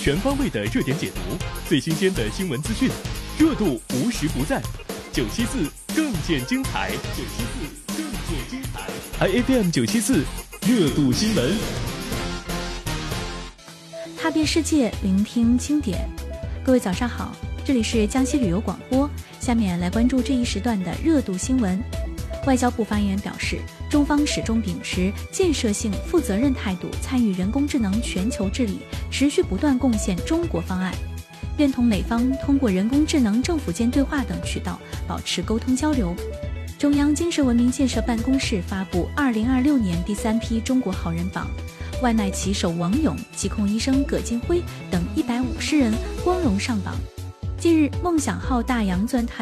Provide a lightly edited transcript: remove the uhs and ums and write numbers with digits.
全方位的热点解读，最新鲜的新闻资讯，热度无时不在。974更见精彩，974更见精彩。iFM 974热度新闻， 踏遍世界，聆听经典。各位早上好，这里是江西旅游广播，下面来关注这一时段的热度新闻。外交部发言人表示，中方始终秉持建设性、负责任态度，参与人工智能全球治理，持续不断贡献中国方案，愿同美方通过人工智能政府间对话等渠道保持沟通交流。中央精神文明建设办公室发布2026年第3批中国好人榜，外卖骑手王勇、疾控医生葛金辉等150人光荣上榜。近日，梦想号大洋钻探